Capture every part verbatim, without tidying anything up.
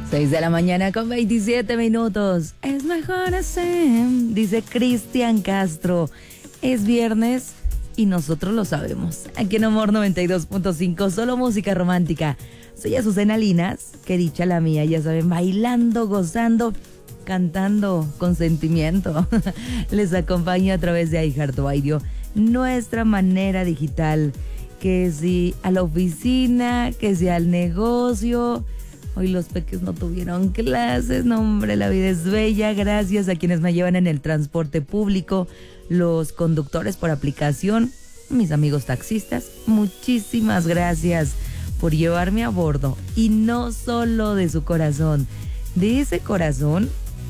seis de la mañana con veintisiete minutos. Es mejor así, dice Cristian Castro. Es viernes y nosotros lo sabemos. Aquí en Amor noventa y dos punto cinco, solo música romántica. Soy Azucena Linas, que dicha la mía, ya saben, bailando, gozando, cantando con sentimiento. Les acompaño a través de iHeartRadio, nuestra manera digital. Que si a la oficina, que si al negocio. Hoy los peques no tuvieron clases, no hombre, la vida es bella. Gracias a quienes me llevan en el transporte público, los conductores por aplicación, mis amigos taxistas, muchísimas gracias por llevarme a bordo. Y no solo de su corazón, de ese corazón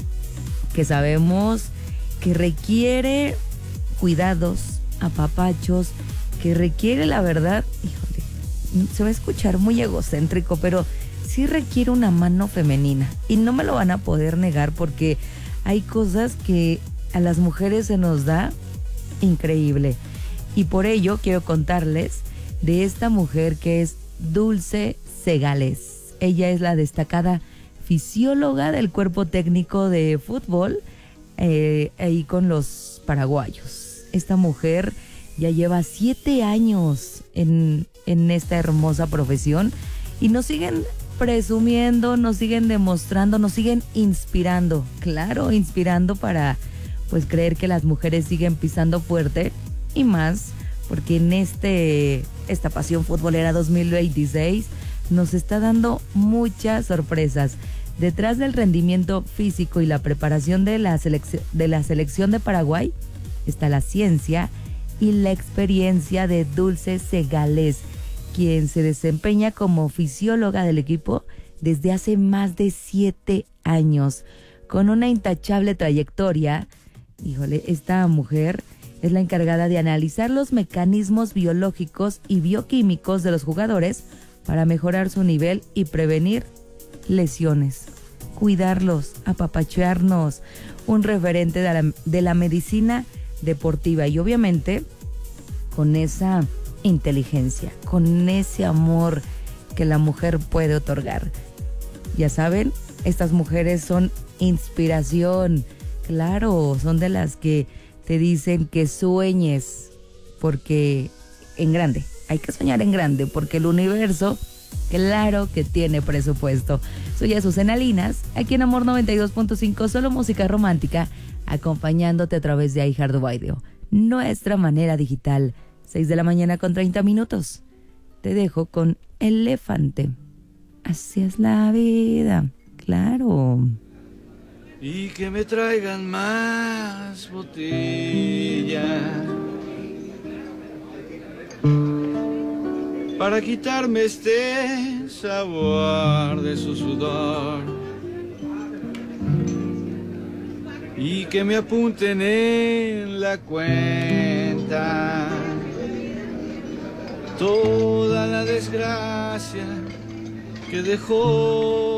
que sabemos que requiere cuidados, apapachos, que requiere, la verdad, híjole, se va a escuchar muy egocéntrico, pero sí requiere una mano femenina. Y no me lo van a poder negar porque hay cosas que a las mujeres se nos da increíble. Y por ello quiero contarles de esta mujer que es Dulce Segales. Ella es la destacada fisióloga del cuerpo técnico de fútbol, eh, ahí con los paraguayos. Esta mujer ya lleva siete años en, en esta hermosa profesión y nos siguen presumiendo, nos siguen demostrando, nos siguen inspirando. Claro, inspirando para pues creer que las mujeres siguen pisando fuerte y más porque en este esta pasión futbolera dos mil veintiséis nos está dando muchas sorpresas. Detrás del rendimiento físico y la preparación de la selección de la selección de Paraguay está la ciencia y la experiencia de Dulce Segales, quien se desempeña como fisióloga del equipo desde hace más de siete años, con una intachable trayectoria. Híjole, esta mujer es la encargada de analizar los mecanismos biológicos y bioquímicos de los jugadores para mejorar su nivel y prevenir lesiones, cuidarlos, apapachearnos, un referente de la, de la medicina deportiva y obviamente con esa inteligencia, con ese amor que la mujer puede otorgar. Ya saben, estas mujeres son inspiración, claro, son de las que te dicen que sueñes, porque en grande, hay que soñar en grande, porque el universo, claro que tiene presupuesto. Soy Azucena Linas, aquí en Amor noventa y dos punto cinco, solo música romántica, acompañándote a través de iHeartRadio, nuestra manera digital. seis de la mañana con treinta minutos. Te dejo con Elefante. Así es la vida, claro. Y que me traigan más botella para quitarme este sabor de su sudor. Y que me apunten en la cuenta toda la desgracia que dejó